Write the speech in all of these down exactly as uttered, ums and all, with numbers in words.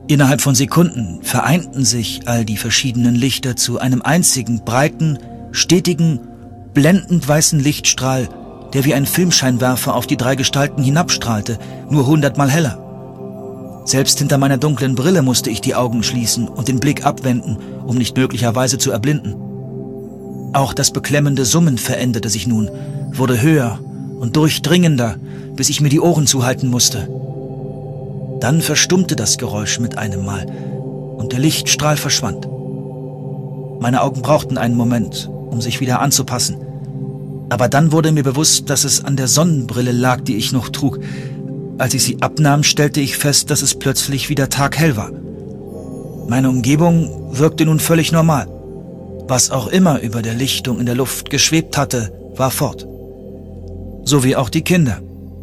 Innerhalb von Sekunden vereinten sich all die verschiedenen Lichter zu einem einzigen, breiten, stetigen, blendend weißen Lichtstrahl, der wie ein Filmscheinwerfer auf die drei Gestalten hinabstrahlte, nur hundertmal heller. Selbst hinter meiner dunklen Brille musste ich die Augen schließen und den Blick abwenden, um nicht möglicherweise zu erblinden. Auch das beklemmende Summen veränderte sich nun, wurde höher und durchdringender, bis ich mir die Ohren zuhalten musste. Dann verstummte das Geräusch mit einem Mal und der Lichtstrahl verschwand. Meine Augen brauchten einen Moment, um sich wieder anzupassen. Aber dann wurde mir bewusst, dass es an der Sonnenbrille lag, die ich noch trug. Als ich sie abnahm, stellte ich fest, dass es plötzlich wieder taghell war. Meine Umgebung wirkte nun völlig normal. Was auch immer über der Lichtung in der Luft geschwebt hatte, war fort. So wie auch die Kinder.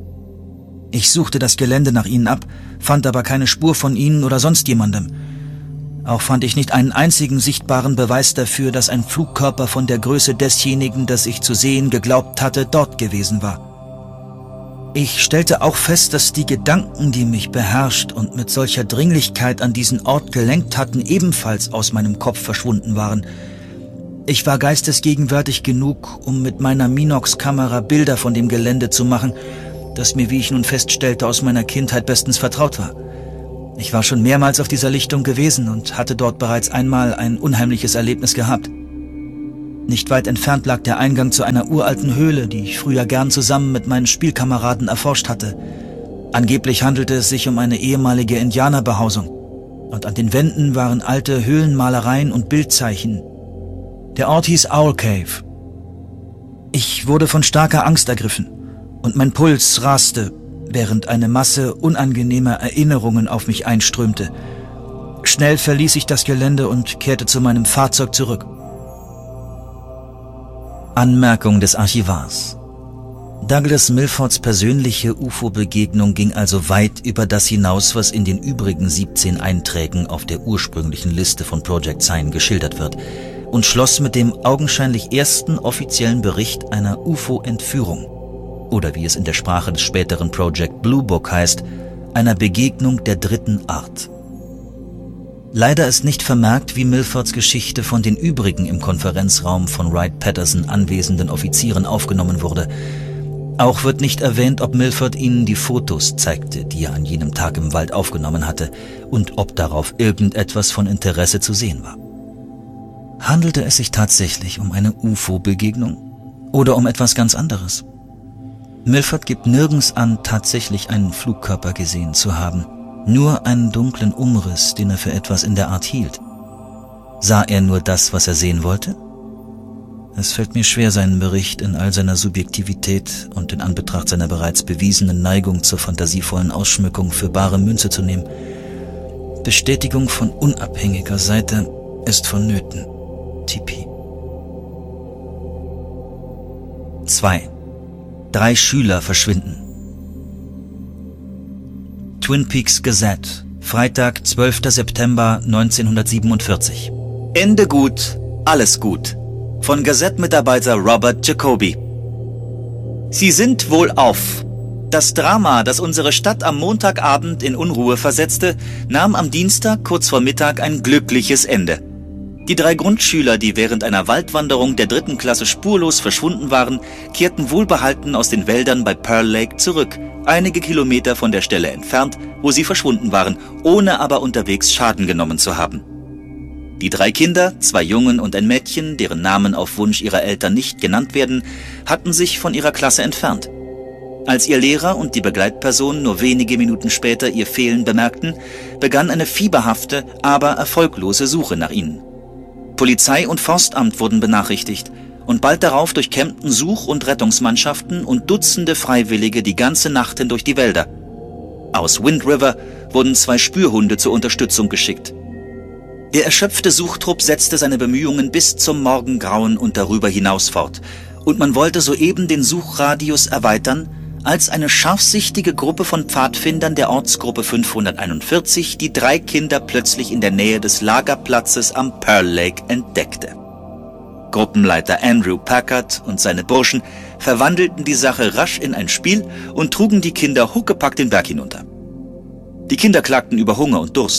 Ich suchte das Gelände nach ihnen ab, fand aber keine Spur von ihnen oder sonst jemandem. Auch fand ich nicht einen einzigen sichtbaren Beweis dafür, dass ein Flugkörper von der Größe desjenigen, das ich zu sehen geglaubt hatte, dort gewesen war. Ich stellte auch fest, dass die Gedanken, die mich beherrscht und mit solcher Dringlichkeit an diesen Ort gelenkt hatten, ebenfalls aus meinem Kopf verschwunden waren. Ich war geistesgegenwärtig genug, um mit meiner Minox-Kamera Bilder von dem Gelände zu machen, das mir, wie ich nun feststellte, aus meiner Kindheit bestens vertraut war. Ich war schon mehrmals auf dieser Lichtung gewesen und hatte dort bereits einmal ein unheimliches Erlebnis gehabt. Nicht weit entfernt lag der Eingang zu einer uralten Höhle, die ich früher gern zusammen mit meinen Spielkameraden erforscht hatte. Angeblich handelte es sich um eine ehemalige Indianerbehausung. Und an den Wänden waren alte Höhlenmalereien und Bildzeichen. Der Ort hieß Owl Cave. Ich wurde von starker Angst ergriffen und mein Puls raste, während eine Masse unangenehmer Erinnerungen auf mich einströmte. Schnell verließ ich das Gelände und kehrte zu meinem Fahrzeug zurück. Anmerkung des Archivars. Douglas Milfords persönliche U F O-Begegnung ging also weit über das hinaus, was in den übrigen siebzehn Einträgen auf der ursprünglichen Liste von Project Sign geschildert wird, und schloss mit dem augenscheinlich ersten offiziellen Bericht einer U F O-Entführung, oder wie es in der Sprache des späteren Project Blue Book heißt, einer Begegnung der dritten Art. Leider ist nicht vermerkt, wie Milfords Geschichte von den übrigen im Konferenzraum von Wright-Patterson anwesenden Offizieren aufgenommen wurde. Auch wird nicht erwähnt, ob Milford ihnen die Fotos zeigte, die er an jenem Tag im Wald aufgenommen hatte, und ob darauf irgendetwas von Interesse zu sehen war. Handelte es sich tatsächlich um eine U F O-Begegnung oder um etwas ganz anderes? Milford gibt nirgends an, tatsächlich einen Flugkörper gesehen zu haben, nur einen dunklen Umriss, den er für etwas in der Art hielt. Sah er nur das, was er sehen wollte? Es fällt mir schwer, seinen Bericht in all seiner Subjektivität und in Anbetracht seiner bereits bewiesenen Neigung zur fantasievollen Ausschmückung für bare Münze zu nehmen. Bestätigung von unabhängiger Seite ist vonnöten. T P. zwei. Drei Schüler verschwinden. Twin Peaks Gazette, Freitag, zwölfter September neunzehnhundertsiebenundvierzig. Ende gut, alles gut. Von Gazette-Mitarbeiter Robert Jacoby. Sie sind wohlauf. Das Drama, das unsere Stadt am Montagabend in Unruhe versetzte, nahm am Dienstag kurz vor Mittag ein glückliches Ende. Die drei Grundschüler, die während einer Waldwanderung der dritten Klasse spurlos verschwunden waren, kehrten wohlbehalten aus den Wäldern bei Pearl Lake zurück, einige Kilometer von der Stelle entfernt, wo sie verschwunden waren, ohne aber unterwegs Schaden genommen zu haben. Die drei Kinder, zwei Jungen und ein Mädchen, deren Namen auf Wunsch ihrer Eltern nicht genannt werden, hatten sich von ihrer Klasse entfernt. Als ihr Lehrer und die Begleitperson nur wenige Minuten später ihr Fehlen bemerkten, begann eine fieberhafte, aber erfolglose Suche nach ihnen. Polizei und Forstamt wurden benachrichtigt und bald darauf durchkämmten Such- und Rettungsmannschaften und Dutzende Freiwillige die ganze Nacht hindurch die Wälder. Aus Wind River wurden zwei Spürhunde zur Unterstützung geschickt. Der erschöpfte Suchtrupp setzte seine Bemühungen bis zum Morgengrauen und darüber hinaus fort, und man wollte soeben den Suchradius erweitern, als eine scharfsichtige Gruppe von Pfadfindern der Ortsgruppe fünfhunderteinundvierzig die drei Kinder plötzlich in der Nähe des Lagerplatzes am Pearl Lake entdeckte. Gruppenleiter Andrew Packard und seine Burschen verwandelten die Sache rasch in ein Spiel und trugen die Kinder huckepack den Berg hinunter. Die Kinder klagten über Hunger und Durst,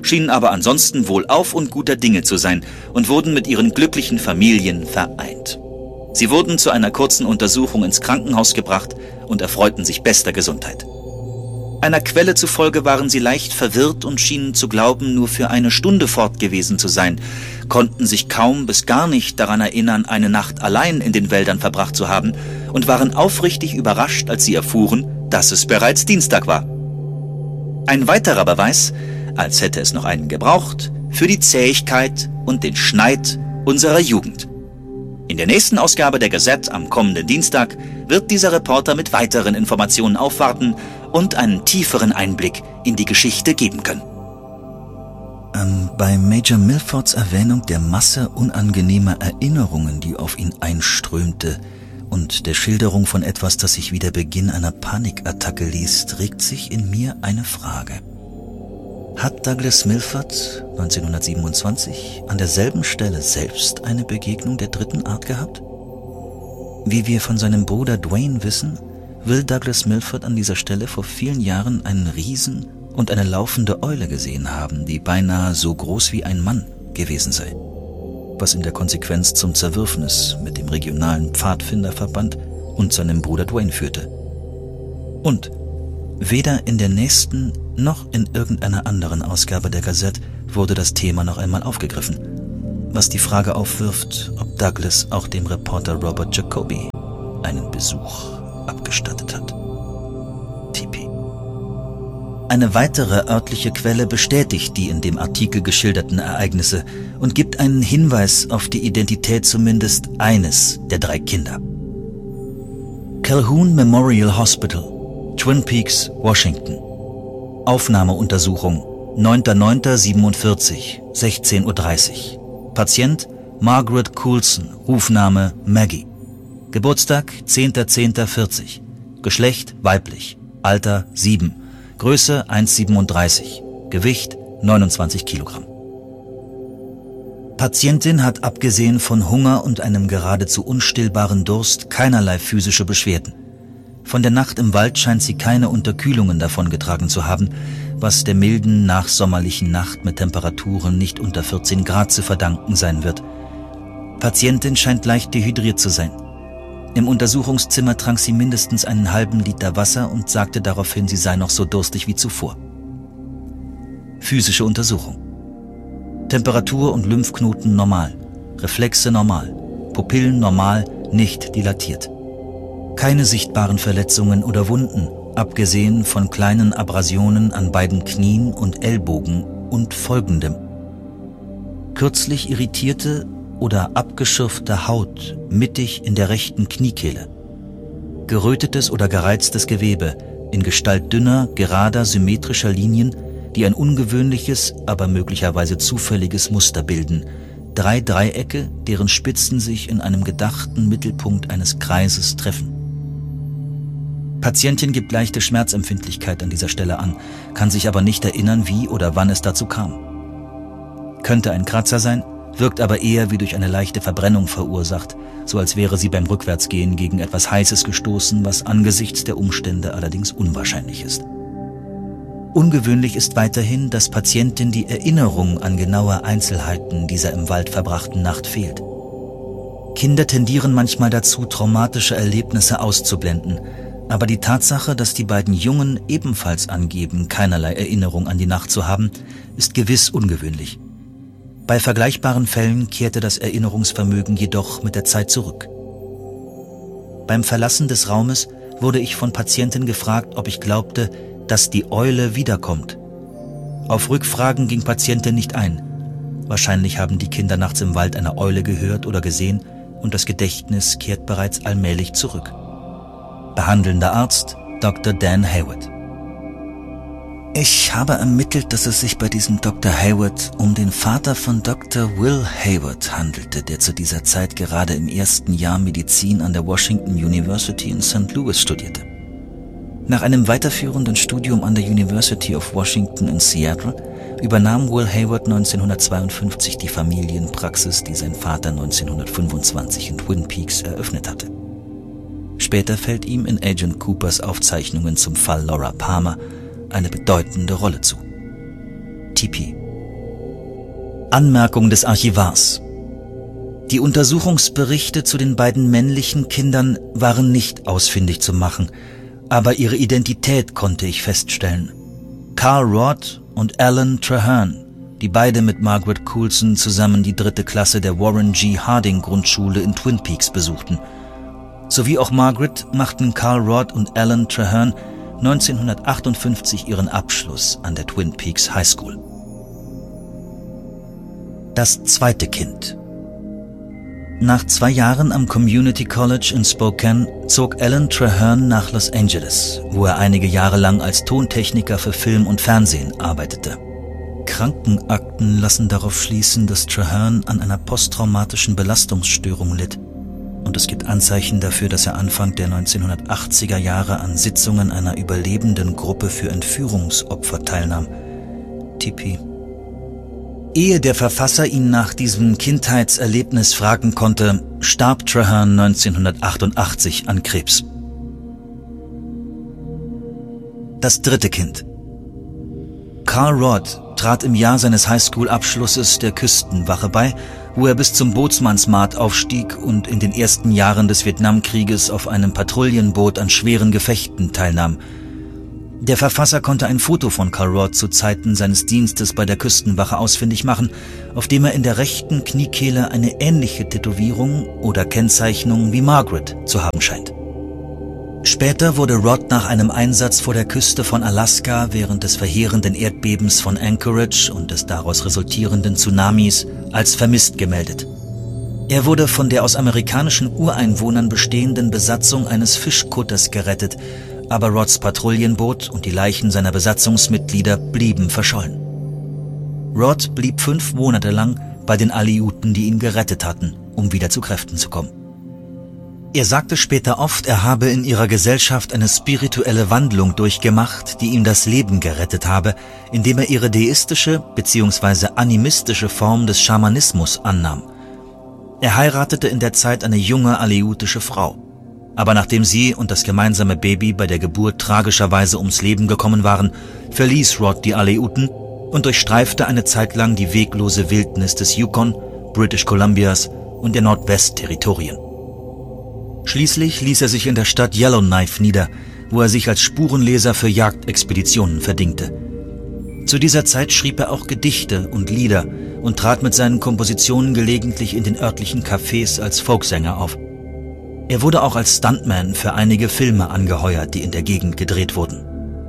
schienen aber ansonsten wohlauf und guter Dinge zu sein und wurden mit ihren glücklichen Familien vereint. Sie wurden zu einer kurzen Untersuchung ins Krankenhaus gebracht und erfreuten sich bester Gesundheit. Einer Quelle zufolge waren sie leicht verwirrt und schienen zu glauben, nur für eine Stunde fort gewesen zu sein, konnten sich kaum bis gar nicht daran erinnern, eine Nacht allein in den Wäldern verbracht zu haben und waren aufrichtig überrascht, als sie erfuhren, dass es bereits Dienstag war. Ein weiterer Beweis, als hätte es noch einen gebraucht, für die Zähigkeit und den Schneid unserer Jugend. In der nächsten Ausgabe der Gazette am kommenden Dienstag wird dieser Reporter mit weiteren Informationen aufwarten und einen tieferen Einblick in die Geschichte geben können. Ähm, bei Major Milfords Erwähnung der Masse unangenehmer Erinnerungen, die auf ihn einströmte, und der Schilderung von etwas, das sich wie der Beginn einer Panikattacke liest, regt sich in mir eine Frage. Hat Douglas Milford neunzehnhundertsiebenundzwanzig an derselben Stelle selbst eine Begegnung der dritten Art gehabt? Wie wir von seinem Bruder Dwayne wissen, will Douglas Milford an dieser Stelle vor vielen Jahren einen Riesen und eine laufende Eule gesehen haben, die beinahe so groß wie ein Mann gewesen sei, was in der Konsequenz zum Zerwürfnis mit dem regionalen Pfadfinderverband und seinem Bruder Dwayne führte. Und weder in der nächsten noch in irgendeiner anderen Ausgabe der Gazette wurde das Thema noch einmal aufgegriffen, was die Frage aufwirft, ob Douglas auch dem Reporter Robert Jacoby einen Besuch abgestattet hat. T P. Eine weitere örtliche Quelle bestätigt die in dem Artikel geschilderten Ereignisse und gibt einen Hinweis auf die Identität zumindest eines der drei Kinder. Calhoun Memorial Hospital, Twin Peaks, Washington. Aufnahmeuntersuchung neunter neunter siebenundvierzig, sechzehn Uhr dreißig. Patient Margaret Coulson, Rufname Maggie. Geburtstag zehnter zehnter vierzig. Geschlecht weiblich. Alter sieben. Größe eins Komma siebenunddreißig. Gewicht neunundzwanzig Kilogramm. Patientin hat abgesehen von Hunger und einem geradezu unstillbaren Durst keinerlei physische Beschwerden. Von der Nacht im Wald scheint sie keine Unterkühlungen davongetragen zu haben, was der milden, nachsommerlichen Nacht mit Temperaturen nicht unter vierzehn Grad zu verdanken sein wird. Patientin scheint leicht dehydriert zu sein. Im Untersuchungszimmer trank sie mindestens einen halben Liter Wasser und sagte daraufhin, sie sei noch so durstig wie zuvor. Physische Untersuchung. Temperatur und Lymphknoten normal, Reflexe normal, Pupillen normal, nicht dilatiert. Keine sichtbaren Verletzungen oder Wunden, abgesehen von kleinen Abrasionen an beiden Knien und Ellbogen und folgendem: kürzlich irritierte oder abgeschürfte Haut mittig in der rechten Kniekehle, gerötetes oder gereiztes Gewebe in Gestalt dünner, gerader, symmetrischer Linien, die ein ungewöhnliches, aber möglicherweise zufälliges Muster bilden, drei Dreiecke, deren Spitzen sich in einem gedachten Mittelpunkt eines Kreises treffen. Patientin gibt leichte Schmerzempfindlichkeit an dieser Stelle an, kann sich aber nicht erinnern, wie oder wann es dazu kam. Könnte ein Kratzer sein, wirkt aber eher wie durch eine leichte Verbrennung verursacht, so als wäre sie beim Rückwärtsgehen gegen etwas Heißes gestoßen, was angesichts der Umstände allerdings unwahrscheinlich ist. Ungewöhnlich ist weiterhin, dass Patientin die Erinnerung an genaue Einzelheiten dieser im Wald verbrachten Nacht fehlt. Kinder tendieren manchmal dazu, traumatische Erlebnisse auszublenden, aber die Tatsache, dass die beiden Jungen ebenfalls angeben, keinerlei Erinnerung an die Nacht zu haben, ist gewiss ungewöhnlich. Bei vergleichbaren Fällen kehrte das Erinnerungsvermögen jedoch mit der Zeit zurück. Beim Verlassen des Raumes wurde ich von Patienten gefragt, ob ich glaubte, dass die Eule wiederkommt. Auf Rückfragen ging Patientin nicht ein. Wahrscheinlich haben die Kinder nachts im Wald eine Eule gehört oder gesehen und das Gedächtnis kehrt bereits allmählich zurück. Behandelnder Arzt Doktor Dan Hayward. Ich habe ermittelt, dass es sich bei diesem Doktor Hayward um den Vater von Doktor Will Hayward handelte, der zu dieser Zeit gerade im ersten Jahr Medizin an der Washington University in Sankt Louis studierte. Nach einem weiterführenden Studium an der University of Washington in Seattle übernahm Will Hayward neunzehnhundertzweiundfünfzig die Familienpraxis, die sein Vater neunzehnhundertfünfundzwanzig in Twin Peaks eröffnet hatte. Später fällt ihm in Agent Coopers Aufzeichnungen zum Fall Laura Palmer eine bedeutende Rolle zu. T P. Anmerkung des Archivars: Die Untersuchungsberichte zu den beiden männlichen Kindern waren nicht ausfindig zu machen, aber ihre Identität konnte ich feststellen. Carl Roth und Alan Traherne, die beide mit Margaret Coulson zusammen die dritte Klasse der Warren G. Harding Grundschule in Twin Peaks besuchten. Sowie auch Margaret machten Carl Roth und Alan Traherne neunzehnhundertachtundfünfzig ihren Abschluss an der Twin Peaks High School. Das zweite Kind. Nach zwei Jahren am Community College in Spokane zog Alan Traherne nach Los Angeles, wo er einige Jahre lang als Tontechniker für Film und Fernsehen arbeitete. Krankenakten lassen darauf schließen, dass Traherne an einer posttraumatischen Belastungsstörung litt. Und es gibt Anzeichen dafür, dass er Anfang der neunzehnhundertachtziger Jahre an Sitzungen einer überlebenden Gruppe für Entführungsopfer teilnahm. Tipi. Ehe der Verfasser ihn nach diesem Kindheitserlebnis fragen konnte, starb Traherne neunzehnhundertachtundachtzig an Krebs. Das dritte Kind. Carl Roth trat im Jahr seines Highschool-Abschlusses der Küstenwache bei, wo er bis zum Bootsmannsmat aufstieg und in den ersten Jahren des Vietnamkrieges auf einem Patrouillenboot an schweren Gefechten teilnahm. Der Verfasser konnte ein Foto von Carl Roth zu Zeiten seines Dienstes bei der Küstenwache ausfindig machen, auf dem er in der rechten Kniekehle eine ähnliche Tätowierung oder Kennzeichnung wie Margaret zu haben scheint. Später wurde Roth nach einem Einsatz vor der Küste von Alaska während des verheerenden Erdbebens von Anchorage und des daraus resultierenden Tsunamis als vermisst gemeldet. Er wurde von der aus amerikanischen Ureinwohnern bestehenden Besatzung eines Fischkutters gerettet, aber Roths Patrouillenboot und die Leichen seiner Besatzungsmitglieder blieben verschollen. Roth blieb fünf Monate lang bei den Aleuten, die ihn gerettet hatten, um wieder zu Kräften zu kommen. Er sagte später oft, er habe in ihrer Gesellschaft eine spirituelle Wandlung durchgemacht, die ihm das Leben gerettet habe, indem er ihre deistische bzw. animistische Form des Schamanismus annahm. Er heiratete in der Zeit eine junge aleutische Frau. Aber nachdem sie und das gemeinsame Baby bei der Geburt tragischerweise ums Leben gekommen waren, verließ Roth die Aleuten und durchstreifte eine Zeit lang die weglose Wildnis des Yukon, British Columbias und der Nordwest-Territorien. Schließlich ließ er sich in der Stadt Yellowknife nieder, wo er sich als Spurenleser für Jagdexpeditionen verdingte. Zu dieser Zeit schrieb er auch Gedichte und Lieder und trat mit seinen Kompositionen gelegentlich in den örtlichen Cafés als Folksänger auf. Er wurde auch als Stuntman für einige Filme angeheuert, die in der Gegend gedreht wurden.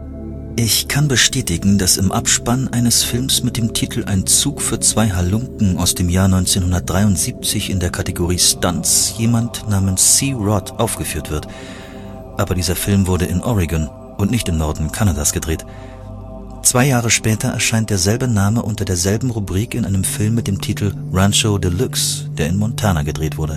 Ich kann bestätigen, dass im Abspann eines Films mit dem Titel Ein Zug für zwei Halunken aus dem Jahr neunzehnhundertdreiundsiebzig in der Kategorie Stunts jemand namens C. Roth aufgeführt wird. Aber dieser Film wurde in Oregon und nicht im Norden Kanadas gedreht. Zwei Jahre später erscheint derselbe Name unter derselben Rubrik in einem Film mit dem Titel Rancho Deluxe, der in Montana gedreht wurde.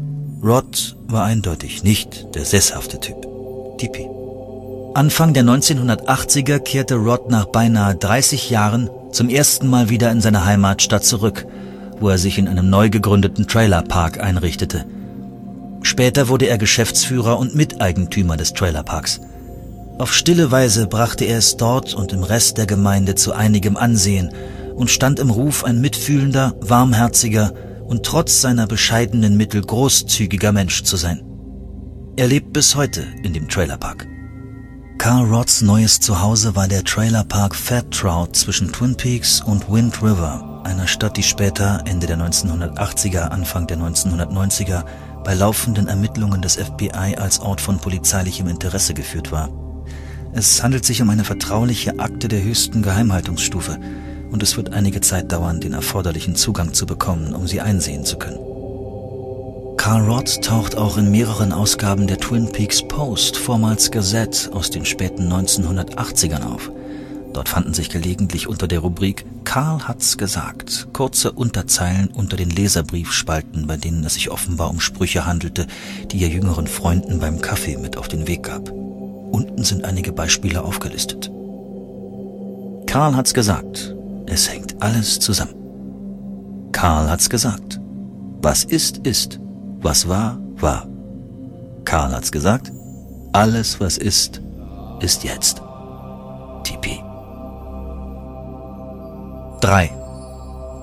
Roth war eindeutig nicht der sesshafte Typ. Tipi. Anfang der neunzehnhundertachtziger kehrte Roth nach beinahe dreißig Jahren zum ersten Mal wieder in seine Heimatstadt zurück, wo er sich in einem neu gegründeten Trailerpark einrichtete. Später wurde er Geschäftsführer und Miteigentümer des Trailerparks. Auf stille Weise brachte er es dort und im Rest der Gemeinde zu einigem Ansehen und stand im Ruf, ein mitfühlender, warmherziger und trotz seiner bescheidenen Mittel großzügiger Mensch zu sein. Er lebt bis heute in dem Trailerpark. Carl Roths neues Zuhause war der Trailerpark Fat Trout zwischen Twin Peaks und Wind River, einer Stadt, die später, Ende der neunzehnhundertachtziger, Anfang der neunzehnhundertneunziger, bei laufenden Ermittlungen des F B I als Ort von polizeilichem Interesse geführt war. Es handelt sich um eine vertrauliche Akte der höchsten Geheimhaltungsstufe und es wird einige Zeit dauern, den erforderlichen Zugang zu bekommen, um sie einsehen zu können. Carl Roth taucht auch in mehreren Ausgaben der Twin Peaks Post, vormals Gazette, aus den späten neunzehnhundertachtzigern auf. Dort fanden sich gelegentlich unter der Rubrik »Carl hat's gesagt« kurze Unterzeilen unter den Leserbriefspalten, bei denen es sich offenbar um Sprüche handelte, die er jüngeren Freunden beim Kaffee mit auf den Weg gab. Unten sind einige Beispiele aufgelistet. Carl hat's gesagt. Es hängt alles zusammen. Carl hat's gesagt. Was ist, ist. Was war, war. Carl hat's gesagt. Alles, was ist, ist jetzt. T P. drei.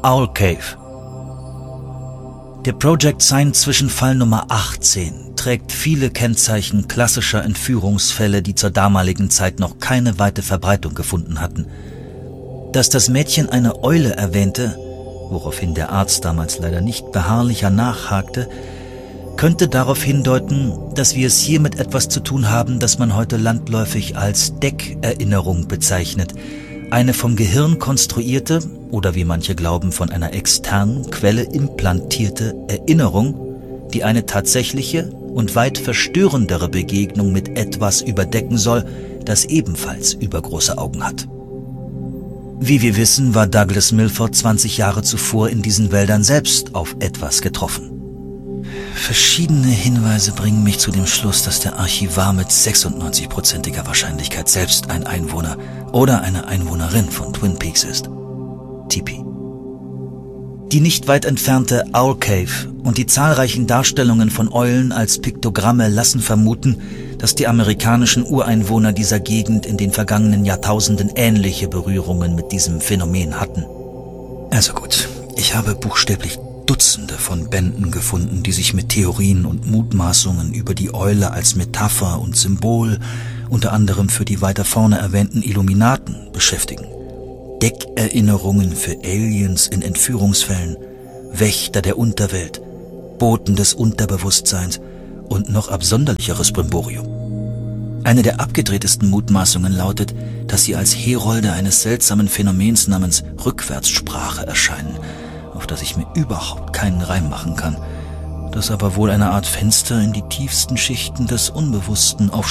Owl Cave. Der Project Sign Zwischenfall Nummer achtzehn trägt viele Kennzeichen klassischer Entführungsfälle, die zur damaligen Zeit noch keine weite Verbreitung gefunden hatten. Dass das Mädchen eine Eule erwähnte, woraufhin der Arzt damals leider nicht beharrlicher nachhakte, könnte darauf hindeuten, dass wir es hier mit etwas zu tun haben, das man heute landläufig als Deckerinnerung bezeichnet. Eine vom Gehirn konstruierte oder wie manche glauben von einer externen Quelle implantierte Erinnerung, die eine tatsächliche und weit verstörendere Begegnung mit etwas überdecken soll, das ebenfalls übergroße Augen hat. Wie wir wissen, war Douglas Milford zwanzig Jahre zuvor in diesen Wäldern selbst auf etwas getroffen. Verschiedene Hinweise bringen mich zu dem Schluss, dass der Archivar mit sechsundneunzig-prozentiger Wahrscheinlichkeit selbst ein Einwohner oder eine Einwohnerin von Twin Peaks ist. T P. Die nicht weit entfernte Owl Cave und die zahlreichen Darstellungen von Eulen als Piktogramme lassen vermuten, dass die amerikanischen Ureinwohner dieser Gegend in den vergangenen Jahrtausenden ähnliche Berührungen mit diesem Phänomen hatten. Also gut, ich habe buchstäblich Dutzende von Bänden gefunden, die sich mit Theorien und Mutmaßungen über die Eule als Metapher und Symbol, unter anderem für die weiter vorne erwähnten Illuminaten, beschäftigen. Deckerinnerungen für Aliens in Entführungsfällen, Wächter der Unterwelt, Boten des Unterbewusstseins und noch absonderlicheres Brimborium. Eine der abgedrehtesten Mutmaßungen lautet, dass sie als Herolde eines seltsamen Phänomens namens Rückwärtssprache erscheinen, auf das ich mir überhaupt keinen Reim machen kann, das aber wohl eine Art Fenster in die tiefsten Schichten des Unbewussten auf